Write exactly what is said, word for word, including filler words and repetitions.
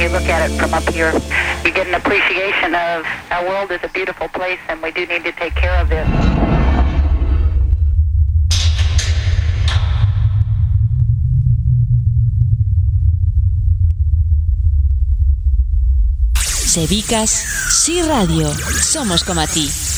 you look at it from up here, you get an appreciation of our world is a beautiful place and we do need to take care of it. Sevicas, sí radio, somos como a ti.